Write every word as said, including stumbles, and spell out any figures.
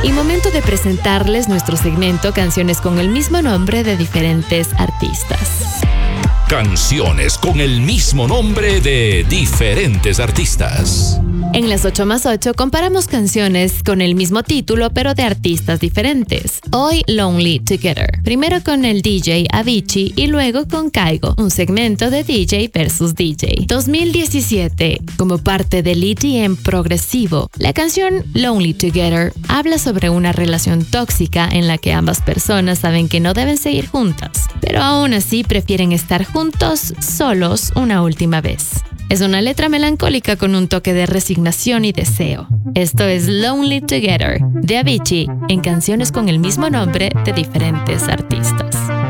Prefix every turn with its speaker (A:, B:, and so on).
A: Y momento de presentarles nuestro segmento Canciones con el mismo nombre de diferentes artistas.
B: Canciones con el mismo nombre de diferentes artistas.
A: En las ocho más ocho comparamos canciones con el mismo título pero de artistas diferentes. Hoy Lonely Together. Primero con el D J Avicii y luego con Kygo, un segmento de D J versus D J. dos mil diecisiete. Como parte del E D M progresivo, la canción Lonely Together habla sobre una relación tóxica en la que ambas personas saben que no deben seguir juntas, pero aún así prefieren estar juntos solos una última vez. Es una letra melancólica con un toque de resignación y deseo. Esto es Lonely Together de Avicii en canciones con el mismo nombre de diferentes artistas.